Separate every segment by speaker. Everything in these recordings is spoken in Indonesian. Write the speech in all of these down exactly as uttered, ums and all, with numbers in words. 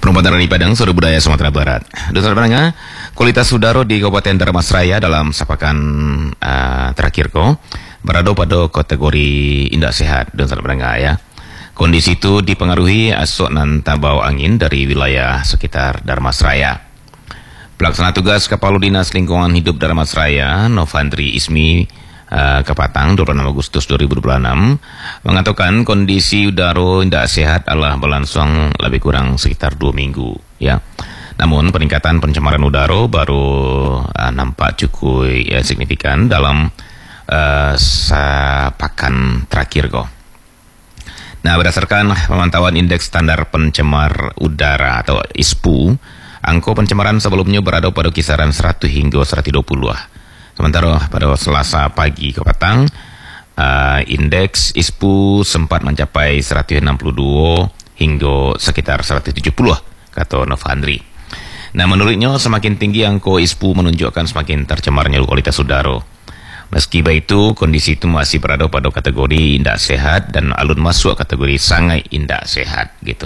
Speaker 1: Perempatan dari Padang, Suara Budaya Sumatera Barat. Dosa pendengar, kualitas udara di Kabupaten Dharmasraya dalam sepekan uh, terakhir ko berada pada kategori indah sehat. Dosa pendengar ya. Kondisi itu dipengaruhi asok dan tabau angin dari wilayah sekitar Dharmasraya. Pelaksana tugas Kepala Dinas Lingkungan Hidup Dharmasraya, Novandri Ismi uh, Kepatang, dua puluh enam Agustus dua ribu dua puluh enam, mengatakan kondisi udara tidak sehat adalah berlangsung lebih kurang sekitar dua minggu. Ya. Namun peningkatan pencemaran udara baru uh, nampak cukup ya, signifikan dalam uh, sepekan terakhir kok. Nah, berdasarkan pemantauan Indeks Standar Pencemar Udara atau I S P U, angka pencemaran sebelumnya berada pada kisaran seratus hingga seratus dua puluh. Sementara pada Selasa pagi ke petang, uh, indeks I S P U sempat mencapai seratus enam puluh dua hingga sekitar seratus tujuh puluh, kata Novandri. Nah, menurutnya semakin tinggi angka I S P U menunjukkan semakin tercemarnya kualitas udara. Meski begitu, kondisi itu masih berada pada kategori tidak sehat dan alun masuk kategori sangat tidak sehat gitu.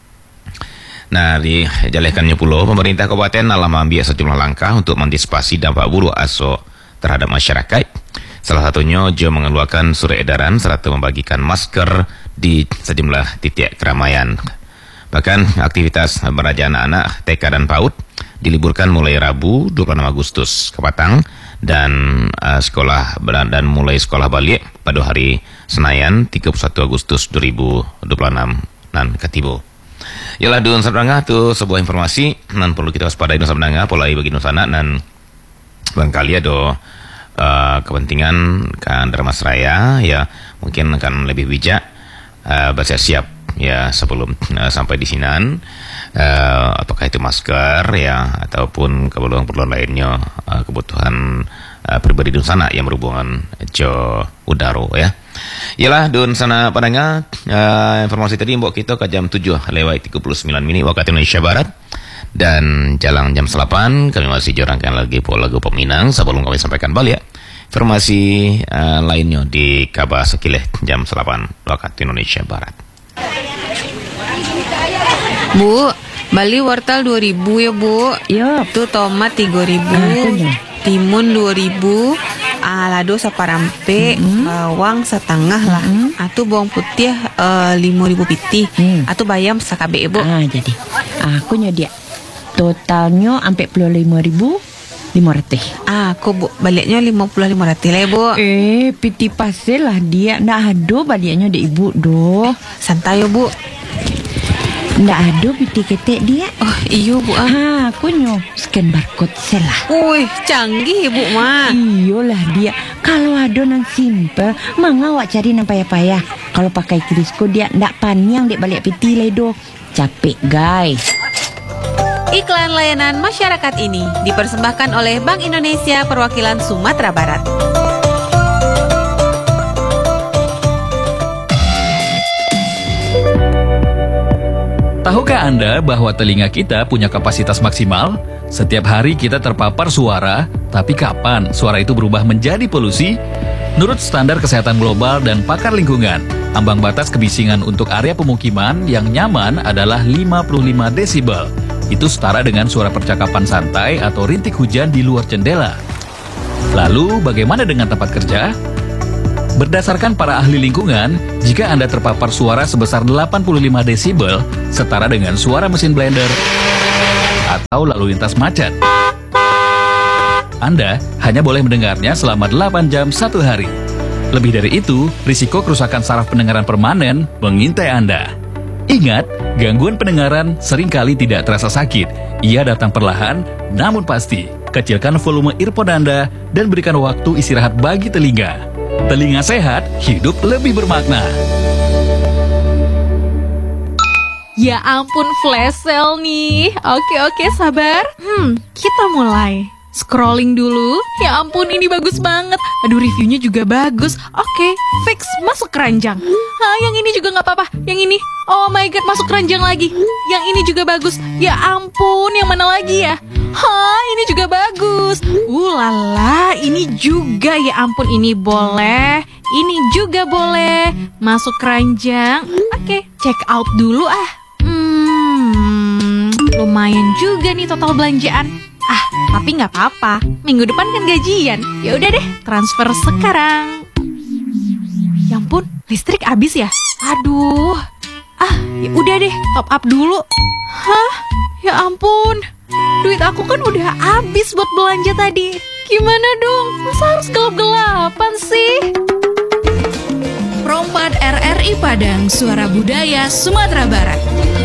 Speaker 1: Nah, dijalankannya pula, pemerintah kabupaten telah mengambil sejumlah langkah untuk mengantisipasi dampak buruk asok terhadap masyarakat. Salah satunya juga mengeluarkan surat edaran serta membagikan masker di sejumlah titik keramaian. Bahkan aktivitas belajar anak-anak T K dan PAUD diliburkan mulai Rabu dua puluh enam Agustus ke Patang dan uh, sekolah dan mulai sekolah balik pada hari Senayan tiga puluh satu Agustus dua ribu dua puluh enam nan ketibo. Yalah dun sabdanga tu sebuah informasi nan perlu kita waspadai dun sabdanga polai bagi nusana nan barangkali ada uh, kepentingan kan Dharmasraya ya mungkin akan lebih bijak uh, bersiap-siap ya sebelum uh, sampai di sinan, uh, apakah itu masker ya ataupun keperluan-keperluan lainnya, uh, kebutuhan uh, pribadi dun sana yang berhubungan jo udaro ya. Yalah dun sana padanya uh, informasi tadi mbok kita ke jam tujuh lewat tiga puluh sembilan menit waktu Indonesia Barat dan jalan jam delapan kami masih jorangkan lagi po lagu peminang sebelum kami sampaikan balik ya. Informasi uh, lainnya di kabar sekileh jam delapan waktu Indonesia Barat.
Speaker 2: Bu, bali wortel dua ribu ya bu.
Speaker 3: Ya.
Speaker 2: Tuh tomat tiga ribu,
Speaker 3: Ah,
Speaker 2: timun dua ribu, ah, lado saparampe,
Speaker 3: Mm-hmm.
Speaker 2: bawang setengah lah.
Speaker 3: Mm-hmm.
Speaker 2: Atuh bawang putih uh, lima ribu pitih.
Speaker 3: Mm.
Speaker 2: Atuh bayam sakabe bu.
Speaker 3: Ah, jadi aku nyodia totalnya sampai puluh lima ribu lima ratus.
Speaker 2: Ah, aku bu baliknya lima puluh lima ratus lah bu.
Speaker 3: Eh, piti pasel lah dia. Ndak ada baliknya dek ibu doh.
Speaker 2: Santai ya bu.
Speaker 3: Ndak ada piti ketek dia.
Speaker 2: Oh iyo bu ah.
Speaker 3: Ha, aku nyo scan barcode selah.
Speaker 2: Wih, canggih bu mah.
Speaker 3: Iyalah dia. Kalau ada nan simple, mangga awak cari nan payah-payah. Kalau pakai krisko dia ndak panyang dek balik piti ledo. Capek guys.
Speaker 2: Iklan layanan masyarakat ini dipersembahkan oleh Bank Indonesia Perwakilan Sumatera Barat.
Speaker 4: Tahukah Anda bahwa telinga kita punya kapasitas maksimal? Setiap hari kita terpapar suara, tapi kapan suara itu berubah menjadi polusi? Menurut standar kesehatan global dan pakar lingkungan, ambang batas kebisingan untuk area pemukiman yang nyaman adalah lima puluh lima desibel. Itu setara dengan suara percakapan santai atau rintik hujan di luar jendela. Lalu, bagaimana dengan tempat kerja? Berdasarkan para ahli lingkungan, jika Anda terpapar suara sebesar delapan puluh lima desibel, setara dengan suara mesin blender atau lalu lintas macet, Anda hanya boleh mendengarnya selama delapan jam satu hari. Lebih dari itu, risiko kerusakan saraf pendengaran permanen mengintai Anda. Ingat, gangguan pendengaran seringkali tidak terasa sakit. Ia datang perlahan, namun pasti. Kecilkan volume earphone Anda dan berikan waktu istirahat bagi telinga. Telinga sehat, hidup lebih bermakna.
Speaker 5: Ya ampun, flash sale nih. Oke oke sabar. Hmm, kita mulai. Scrolling dulu. Ya ampun, ini bagus banget. Aduh, reviewnya juga bagus. Oke, fix, masuk keranjang. Ah, yang ini juga nggak apa-apa. Yang ini, oh my god, masuk keranjang lagi. Yang ini juga bagus. Ya ampun, yang mana lagi ya? Hah, ini juga bagus. Ulala, ini juga, ya ampun, ini boleh. Ini juga boleh. Masuk keranjang. Oke, check out dulu ah. Hmm. lumayan juga nih total belanjaan. Ah, tapi nggak apa-apa. Minggu depan kan gajian. Ya udah deh, transfer sekarang. Ya ampun, listrik habis ya? Aduh. Ah, ya udah deh, top up dulu. Hah? Ya ampun. Duit aku kan udah habis buat belanja tadi. Gimana dong? Masa harus gelap-gelapan sih?
Speaker 6: Prompat R R I Padang, Suara Budaya Sumatera Barat.